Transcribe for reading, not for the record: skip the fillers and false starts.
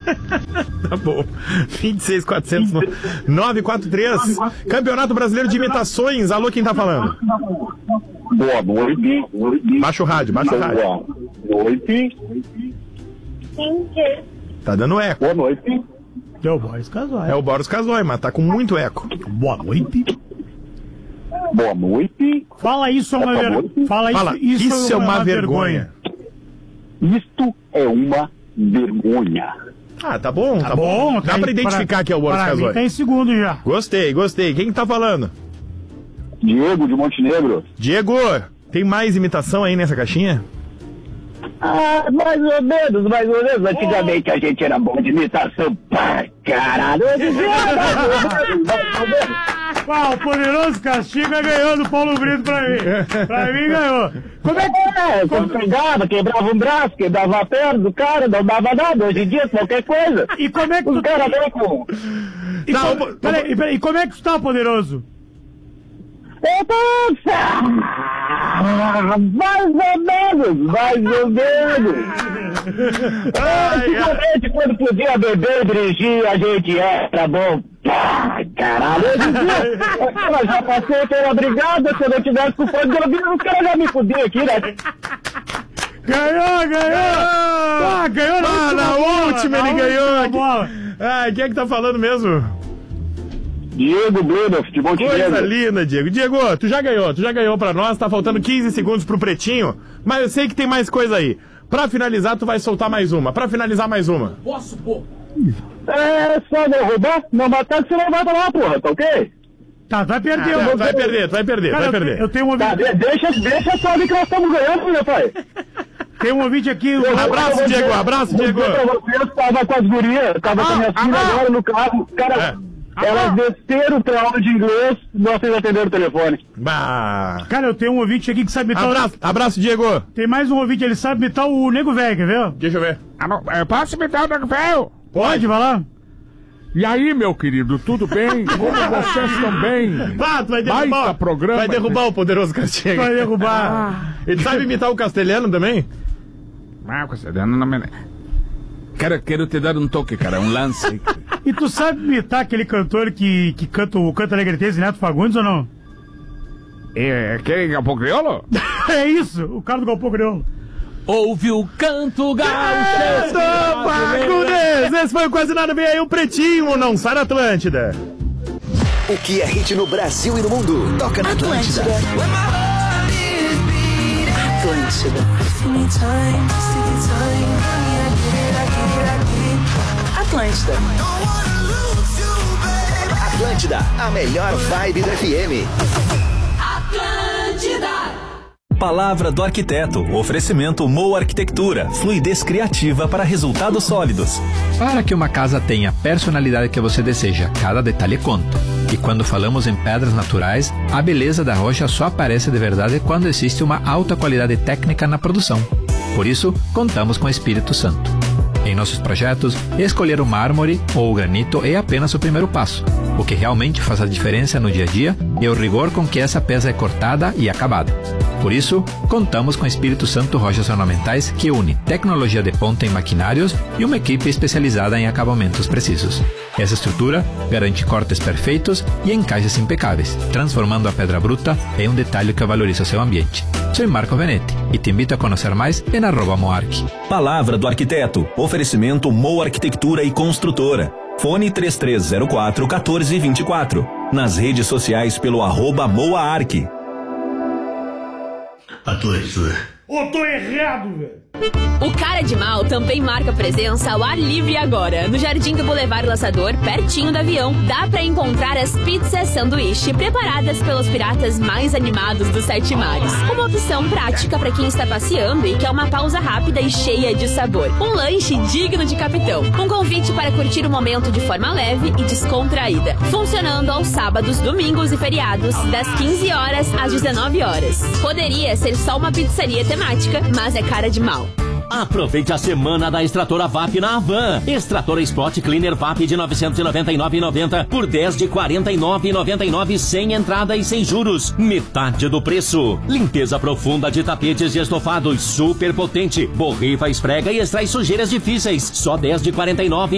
Tá bom. 26.400.943. Campeonato Brasileiro de Imitações. Alô, quem tá falando? Boa noite. Baixa o rádio, baixa o rádio. Boa noite. Tá dando eco. Boa noite. É o Boris Casoy. É o Boris Casoy, mas tá com muito eco. Boa noite. Boa noite. Fala isso, é uma vergonha. Fala, isso é uma vergonha. Isto é uma vergonha. Ah, tá bom, tá bom. Dá pra identificar que é o Boris Casoy. Tá em segundo já. Gostei. Quem que tá falando? Diego de Montenegro. Diego, tem mais imitação aí nessa caixinha? Ah, mais ou menos. Antigamente a gente era bom de imitação pra caralho. Hoje em dia é mais ou menos. O Poderoso Castiga ganhou do Paulo Brito pra mim. Pra mim ganhou. Como é que... Quando pegava, quebrava um braço, quebrava a perna do cara, não dava nada. Hoje em dia, qualquer coisa. E como é que os caras vêm com... Peraí, como é que tu tá, Poderoso? Mais ou menos. Antigamente, quando podia beber e dirigir, a gente era bom. Caralho, hoje em dia, eu já passei pela brigada, se eu não tivesse com fone de ouvido, os caras já me fudiam aqui, né? Ganhou! Ganhou na última ele ganhou! Bola. Quem é que tá falando mesmo? Diego Bruno, futebol de Coisa linda, Diego. Diego, tu já ganhou pra nós, tá faltando 15 segundos pro Pretinho, mas eu sei que tem mais coisa aí. Pra finalizar, tu vai soltar mais uma. Pra finalizar, mais uma. Posso, pô? É só derrubar, não matar, que você não vai tomar, porra, tá ok? Tá, vai perder. Tu vai perder. Eu tenho um ouvinte... Tá, deixa só ver que nós estamos ganhando, meu pai. Tem um ouvinte aqui... Abraço, Diego. Eu tava com as gurias, tava com a minha filha agora no carro, cara... Elas desceram pra aula de inglês, vocês atenderam o telefone. Cara, eu tenho um ouvinte aqui que sabe imitar... Abraço, Diego. Tem mais um ouvinte, ele sabe imitar o Nego Velho, quer ver? Deixa eu ver. Eu posso imitar o Nego Velho? Pode, vai lá. E aí, meu querido, tudo bem? Como vocês estão bem? Tu vai derrubar. Programa, vai derrubar o Poderoso Castigo. Vai derrubar. Ele sabe imitar o castelhano também? O castelhano não me... Quero te dar um toque, cara, um lance. E tu sabe imitar aquele cantor que canta o Canta Alegretense, Neto Fagundes, ou não? Quem? Galpão Crioulo? É isso, o cara do Galpão Crioulo. Ouve o canto gaúcho. Esse foi Quase Nada, vem aí o Pretinho, não sai da Atlântida. O que é hit no Brasil e no mundo, toca na Atlântida. Atlântida. Atlântida, a melhor vibe do FM. Atlântida. Palavra do Arquiteto. Oferecimento Moa Arquitectura. Fluidez criativa para resultados sólidos. Para que uma casa tenha a personalidade que você deseja, cada detalhe conta. E quando falamos em pedras naturais, a beleza da rocha só aparece de verdade quando existe uma alta qualidade técnica na produção. Por isso, contamos com o Espírito Santo. Em nossos projetos, escolher o mármore ou o granito é apenas o primeiro passo. O que realmente faz a diferença no dia a dia é o rigor com que essa peça é cortada e acabada. Por isso, contamos com o Espírito Santo Rochas Ornamentais, que une tecnologia de ponta em maquinários e uma equipe especializada em acabamentos precisos. Essa estrutura garante cortes perfeitos e encaixes impecáveis, transformando a pedra bruta em um detalhe que valoriza seu ambiente. Sou Marco Venetti e te invito a conhecer mais em @Moark. Palavra do Arquiteto. Oferecimento Moa Arquitectura e Construtora. Fone 3304-1424. Nas redes sociais pelo @MoaArc. Atlântida. Tô errado, velho. O Cara de Mal também marca presença ao ar livre agora, no Jardim do Boulevard Laçador, pertinho do avião. Dá pra encontrar as pizzas sanduíche preparadas pelos piratas mais animados dos 7 mares. Uma opção prática pra quem está passeando e quer uma pausa rápida e cheia de sabor. Um lanche digno de capitão. Um convite para curtir o momento de forma leve e descontraída. Funcionando aos sábados, domingos e feriados, das 15 horas às 19 horas. Poderia ser só uma pizzaria temática, mas é Cara de Mal. Aproveite a semana da Extratora VAP na Havan. Extratora Spot Cleaner VAP de R$ 999,90 por 10 de R$ 49,99 sem entrada e sem juros. Metade do preço. Limpeza profunda de tapetes e estofados super potente. Borrifa, esfrega e extrai sujeiras difíceis. Só 10 de R$ 49,99.